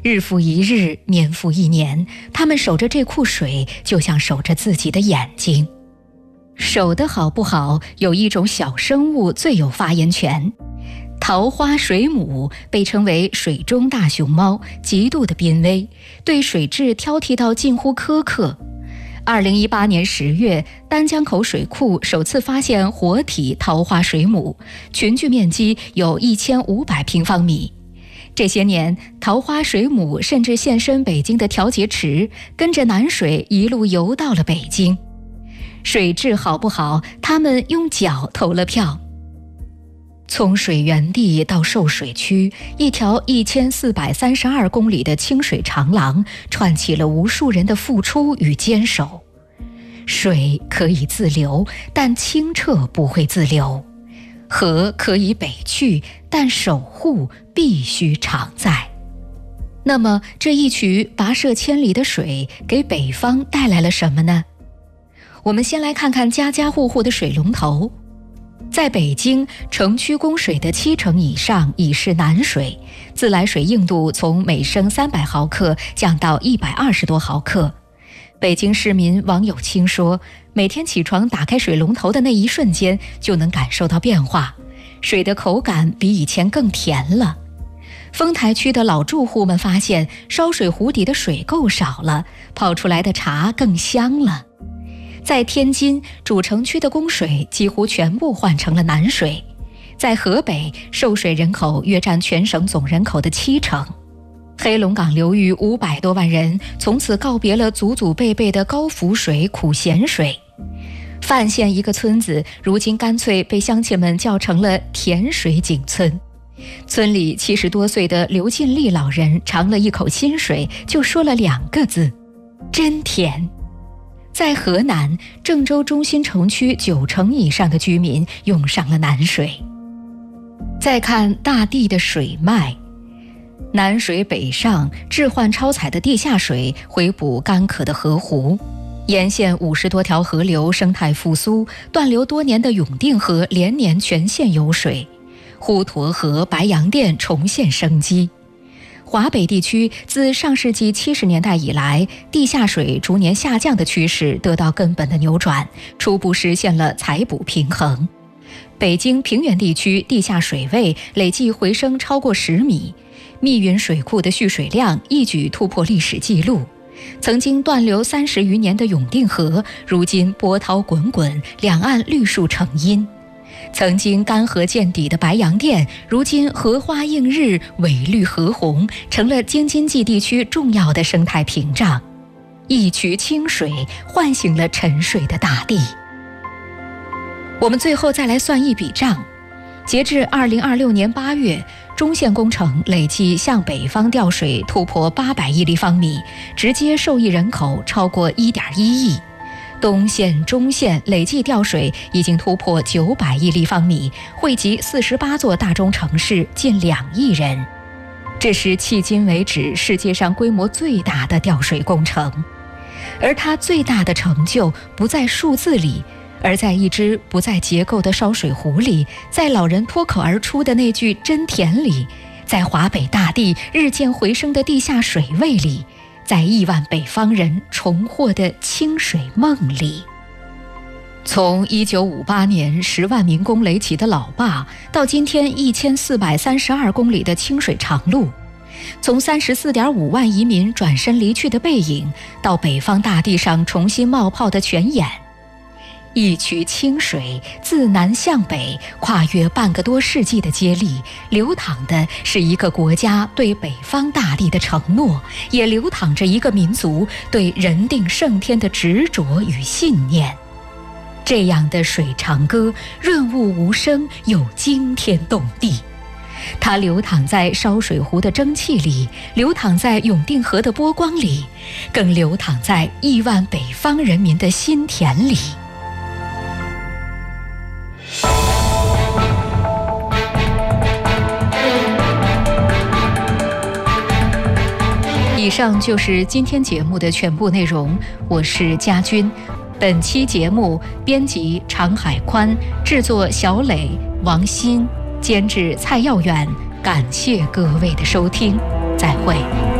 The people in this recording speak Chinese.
日复一日，年复一年，他们守着这库水，就像守着自己的眼睛。守得好不好，有一种小生物最有发言权。桃花水母被称为水中大熊猫，极度的濒危，对水质挑剔到近乎苛刻。2018年10月，丹江口水库首次发现活体桃花水母，群聚面积有1500平方米。这些年，桃花水母甚至现身北京的调节池，跟着南水一路游到了北京。水质好不好，他们用脚投了票。从水源地到受水区，一条1432公里的清水长廊，串起了无数人的付出与坚守。水可以自流，但清澈不会自流；河可以北去，但守护必须常在。那么，这一曲跋涉千里的水，给北方带来了什么呢？我们先来看看家家户户的水龙头。在北京，城区供水的70%以上已是南水，自来水硬度从每升300毫克降到120多毫克。北京市民王有清说，每天起床打开水龙头的那一瞬间，就能感受到变化，水的口感比以前更甜了。丰台区的老住户们发现，烧水壶底的水够少了，泡出来的茶更香了。在天津，主城区的供水几乎全部换成了南水。在河北，受水人口约占全省总人口的70%。黑龙港流域500多万人从此告别了祖祖辈辈的高浮水、苦咸水。范县一个村子，如今干脆被乡亲们叫成了甜水井村。村里70多岁的刘进利老人尝了一口新水，就说了2个字：真甜。在河南，郑州中心城区90%以上的居民用上了南水。再看大地的水脉，南水北上，置换超采的地下水回补干渴的河湖。沿线50多条河流生态复苏，断流多年的永定河连年全线有水，滹沱河、白洋淀重现生机。华北地区自上世纪70年代以来，地下水逐年下降的趋势得到根本的扭转，初步实现了采补平衡。北京平原地区地下水位累计回升超过10米，密云水库的蓄水量一举突破历史记录。曾经断流30余年的永定河，如今波涛滚滚，两岸绿树成荫。曾经干涸见底的白洋淀，如今荷花映日，尾绿荷红，成了京津冀地区重要的生态屏障。一渠清水唤醒了沉睡的大地。我们最后再来算一笔账，截至2026年8月，中线工程累计向北方调水突破800亿立方米，直接受益人口超过1.1亿。东线、中线累计调水已经突破900亿立方米，惠及48座大中城市，近2亿人。这是迄今为止世界上规模最大的调水工程，而它最大的成就不在数字里，而在一只不在结构的烧水壶里，在老人脱口而出的那句真甜里，在华北大地日渐回升的地下水位里，在亿万北方人重获的清水梦里。从1958年10万民工垒起的老坝，到今天1432公里的清水长路；从34.5万移民转身离去的背影，到北方大地上重新冒泡的泉眼。一渠清水自南向北，跨越半个多世纪的接力，流淌的是一个国家对北方大地的承诺，也流淌着一个民族对人定胜天的执着与信念。这样的水长歌，润物无声又惊天动地。它流淌在烧水壶的蒸汽里，流淌在永定河的波光里，更流淌在亿万北方人民的心田里。以上就是今天节目的全部内容，我是佳君。本期节目编辑常海宽，制作小磊、王鑫，监制蔡耀远。感谢各位的收听，再会。